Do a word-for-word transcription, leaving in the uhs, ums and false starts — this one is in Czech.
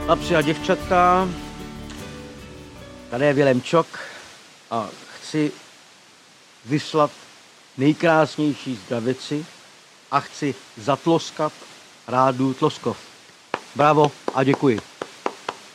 Chlapci a děvčata, tady je Vilém Čok a chci vyslat nejkrásnější zdravici a chci zatloskat rádu Tloskov. Bravo a děkuji.